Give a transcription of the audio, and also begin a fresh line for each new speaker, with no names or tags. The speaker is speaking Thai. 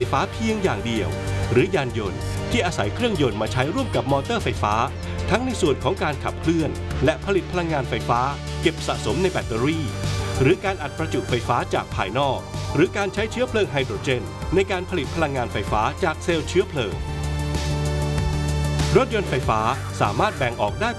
ฟ้าเพียงอย่างเดียวหรือยานยนต์ที่อาศัยเครื่องยนต์มาใช้ร่วมกับมอเตอร์ไฟฟ้าทั้งในส่วนของการขับเคลื่อนและผลิตพลังงานไฟฟ้าเก็บสะสมในแบตเตอรี่หรือการอัดประจุไฟฟ้าจากภายนอกหรือการใช้เชื้อเพลิงไฮโดรเจนในการผลิตพลังงานไฟฟ้าจากเซลล์เชื้อเพลิงรถยนต์ไฟฟ้าสามารถแบ่งออกได้